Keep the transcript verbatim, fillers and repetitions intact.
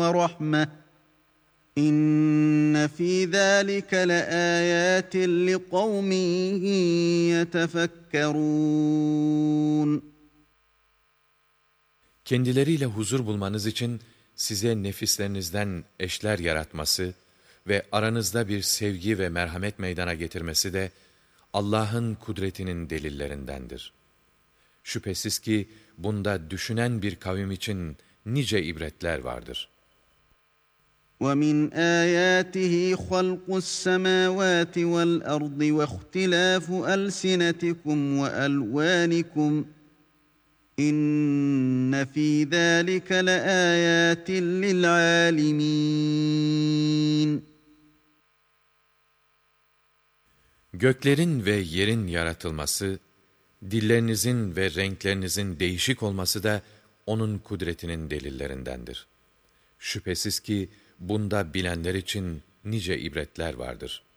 ورحمة إن في ذلك لآيات لقوم يتفكرون. Kendileriyle huzur bulmanız için size nefislerinizden eşler yaratması ve aranızda bir sevgi ve merhamet meydana getirmesi de Allah'ın kudretinin delillerindendir. Şüphesiz ki bunda düşünen bir kavim için nice ibretler vardır. وَمِنْ آيَاتِهِ خَلْقُ السَّمَاوَاتِ وَالْأَرْضِ وَاخْتِلَافُ أَلْسِنَتِكُمْ وَأَلْوَانِكُمْ İnne fî zâlike leâyâtin lil'âlimîn. Göklerin ve yerin yaratılması, dillerinizin ve renklerinizin değişik olması da onun kudretinin delillerindendir. Şüphesiz ki bunda bilenler için nice ibretler vardır.